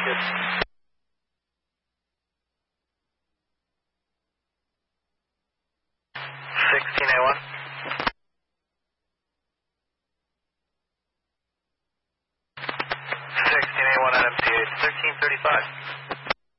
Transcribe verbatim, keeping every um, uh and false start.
Good. sixteen A one. sixteen A one at M T H, thirteen thirty-five.